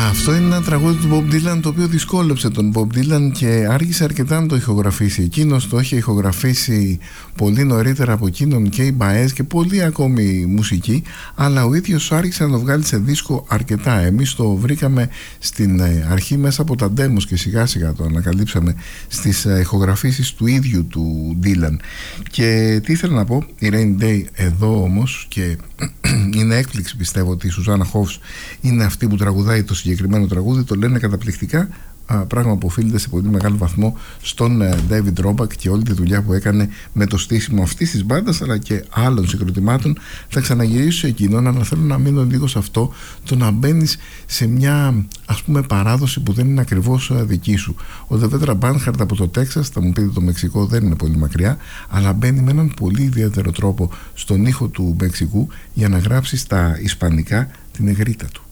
Αυτό είναι ένα τραγούδι του Bob Dylan, το οποίο δυσκόλεψε τον Bob Dylan και άργησε αρκετά να το ηχογραφήσει. Εκείνος το είχε ηχογραφήσει πολύ νωρίτερα από εκείνον και οι Baez και πολλοί ακόμη μουσικοί, αλλά ο ίδιος άρχισε να το βγάλει σε δίσκο αρκετά. Εμείς το βρήκαμε στην αρχή μέσα από τα demos και σιγά σιγά το ανακαλύψαμε στις ηχογραφήσεις του ίδιου του Dylan. Και τι ήθελα να πω, η Rainy Day εδώ όμως, και είναι έκπληξη πιστεύω ότι η Σουζάννα Χόφς είναι αυτή που τραγουδάει το συγκεκριμένο τραγούδι, το λένε καταπληκτικά, πράγμα που οφείλεται σε πολύ μεγάλο βαθμό στον David Roback και όλη τη δουλειά που έκανε με το στήσιμο αυτής της μπάντας αλλά και άλλων συγκροτημάτων. Θα ξαναγυρίσω σε εκείνον, αλλά θέλω να μείνω λίγο σε αυτό, το να μπαίνεις σε μια ας πούμε παράδοση που δεν είναι ακριβώς δική σου. Ο Devendra Banhart από το Τέξας, θα μου πείτε το Μεξικό δεν είναι πολύ μακριά, αλλά μπαίνει με έναν πολύ ιδιαίτερο τρόπο στον ήχο του Μεξικού για να γράψει στα ισπανικά την εγρήτα του.